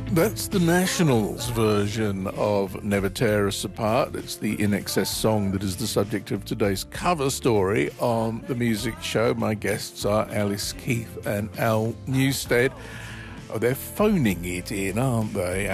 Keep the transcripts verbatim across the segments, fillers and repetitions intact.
That's the Nationals version of Never Tear Us Apart. It's the In Excess song that is the subject of today's cover story on The Music Show. My guests are Alice Keith and Al Newstead. Oh, they're phoning it in, aren't they?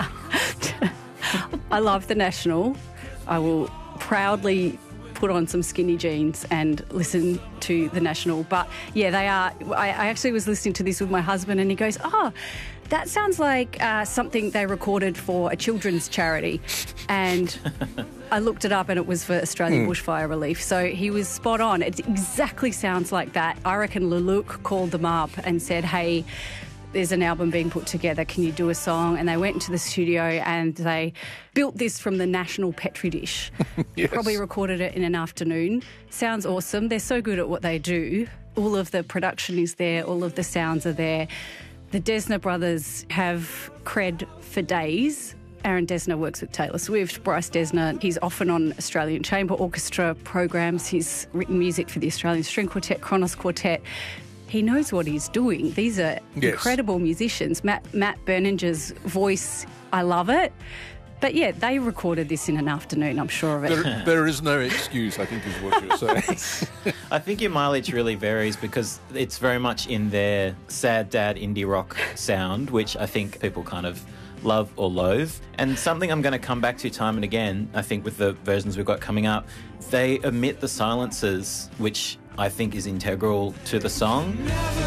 I love the National. I will proudly put on some skinny jeans and listen to the National. But yeah, they are. I, I actually was listening to this with my husband, and he goes, "Oh, that sounds like uh, something they recorded for a children's charity." And I looked it up, and it was for Australian mm. bushfire relief. So he was spot on. It exactly sounds like that. I reckon Leluc called them up and said, "Hey, there's an album being put together, can you do a song?" And they went into the studio and they built this from the National Petri dish. Yes. Probably recorded it in an afternoon. Sounds awesome. They're so good at what they do. All of the production is there. All of the sounds are there. The Dessner brothers have cred for days. Aaron Dessner works with Taylor Swift. Bryce Dessner, he's often on Australian Chamber Orchestra programs. He's written music for the Australian String Quartet, Kronos Quartet. He knows what he's doing. These are yes. incredible musicians. Matt, Matt Berninger's voice, I love it. But yeah, they recorded this in an afternoon, I'm sure of it. There, there is no excuse, I think is what you're saying. I think your mileage really varies because it's very much in their sad dad indie rock sound, which I think people kind of love or loathe. And something I'm going to come back to time and again, I think with the versions we've got coming up, they omit the silences, which I think is integral to the song.